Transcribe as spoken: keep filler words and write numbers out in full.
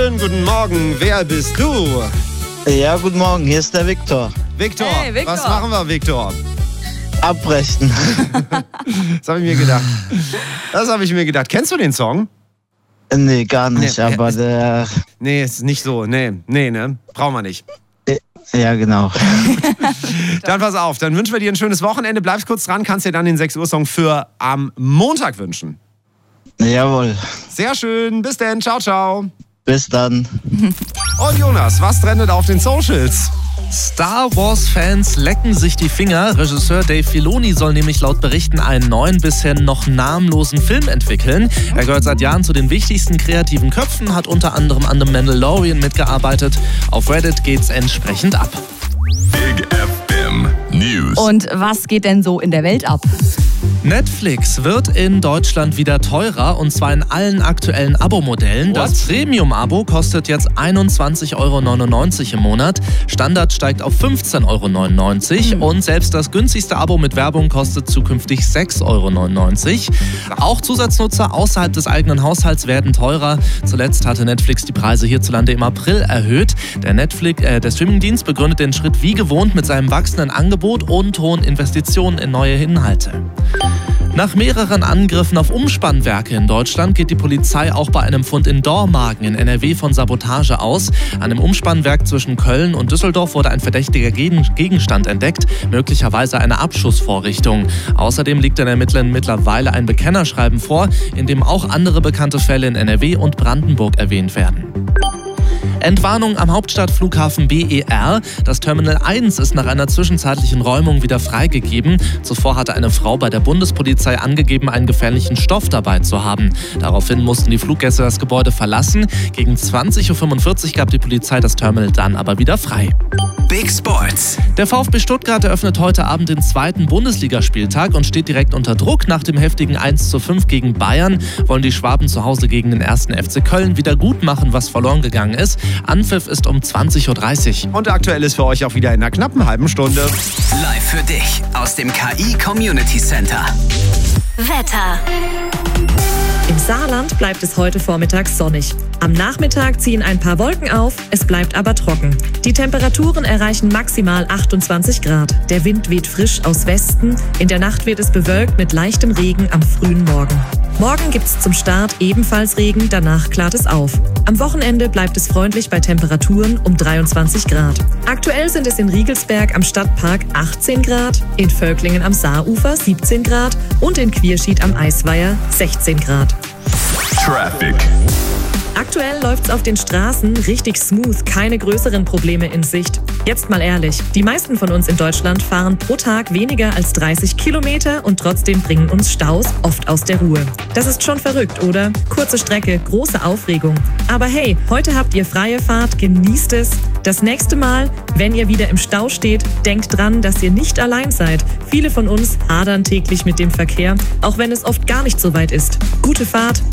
Schönen guten Morgen. Wer bist du? Ja, guten Morgen. Hier ist der Viktor. Viktor, Hey, Viktor. was machen wir, Viktor? Abbrechen. Das habe ich mir gedacht. Das habe ich mir gedacht. Kennst du den Song? Nee, gar nicht, Nee, aber ist- der... Nee, ist nicht so. Nee, nee, ne? Brauchen wir nicht. Ja, genau. Dann pass auf, dann wünschen wir dir ein schönes Wochenende. Bleibst kurz dran, kannst dir dann den sechs Uhr Song für am Montag wünschen. Jawohl. Sehr schön. Bis dann. Ciao, ciao. Bis dann. Und Jonas, was trendet auf den Socials? Star Wars-Fans lecken sich die Finger. Regisseur Dave Filoni soll nämlich laut Berichten einen neuen, bisher noch namenlosen Film entwickeln. Er gehört seit Jahren zu den wichtigsten kreativen Köpfen, hat unter anderem an The Mandalorian mitgearbeitet. Auf Reddit geht's entsprechend ab. Big F M News. Und was geht denn so in der Welt ab? Netflix wird in Deutschland wieder teurer, und zwar in allen aktuellen Abo-Modellen. Das Premium-Abo kostet jetzt einundzwanzig Euro neunundneunzig im Monat. Standard steigt auf fünfzehn Euro neunundneunzig und selbst das günstigste Abo mit Werbung kostet zukünftig sechs Euro neunundneunzig. Auch Zusatznutzer außerhalb des eigenen Haushalts werden teurer. Zuletzt hatte Netflix die Preise hierzulande im April erhöht. Der, Netflix, äh, der Streamingdienst begründet den Schritt wie gewohnt mit seinem wachsenden Angebot und hohen Investitionen in neue Inhalte. Nach mehreren Angriffen auf Umspannwerke in Deutschland geht die Polizei auch bei einem Fund in Dormagen in N R W von Sabotage aus. An einem Umspannwerk zwischen Köln und Düsseldorf wurde ein verdächtiger Gegenstand entdeckt, möglicherweise eine Abschussvorrichtung. Außerdem liegt den Ermittlern mittlerweile ein Bekennerschreiben vor, in dem auch andere bekannte Fälle in N R W und Brandenburg erwähnt werden. Entwarnung am Hauptstadtflughafen B E R. Das Terminal eins ist nach einer zwischenzeitlichen Räumung wieder freigegeben. Zuvor hatte eine Frau bei der Bundespolizei angegeben, einen gefährlichen Stoff dabei zu haben. Daraufhin mussten die Fluggäste das Gebäude verlassen. Gegen zwanzig Uhr fünfundvierzig gab die Polizei das Terminal dann aber wieder frei. Big Sports. Der VfB Stuttgart eröffnet heute Abend den zweiten Bundesligaspieltag und steht direkt unter Druck. Nach dem heftigen eins zu fünf gegen Bayern wollen die Schwaben zu Hause gegen den ersten F C Köln wieder gut machen, was verloren gegangen ist. Anpfiff ist um zwanzig Uhr dreißig. Und aktuell ist für euch auch wieder in einer knappen halben Stunde. Live für dich aus dem K I Community Center. Wetter. Im Saarland bleibt es heute vormittags sonnig. Am Nachmittag ziehen ein paar Wolken auf, es bleibt aber trocken. Die Temperaturen erreichen maximal achtundzwanzig Grad. Der Wind weht frisch aus Westen. In der Nacht wird es bewölkt mit leichtem Regen am frühen Morgen. Morgen gibt's zum Start ebenfalls Regen, danach klart es auf. Am Wochenende bleibt es freundlich bei Temperaturen um dreiundzwanzig Grad. Aktuell sind es in Riegelsberg am Stadtpark achtzehn Grad, in Völklingen am Saarufer siebzehn Grad und in Quierschied am Eisweiher sechzehn Grad. Traffic. Aktuell läuft's auf den Straßen richtig smooth, keine größeren Probleme in Sicht. Jetzt mal ehrlich, die meisten von uns in Deutschland fahren pro Tag weniger als dreißig Kilometer und trotzdem bringen uns Staus oft aus der Ruhe. Das ist schon verrückt, oder? Kurze Strecke, große Aufregung. Aber hey, heute habt ihr freie Fahrt, genießt es. Das nächste Mal, wenn ihr wieder im Stau steht, denkt dran, dass ihr nicht allein seid. Viele von uns hadern täglich mit dem Verkehr, auch wenn es oft gar nicht so weit ist. Gute Fahrt!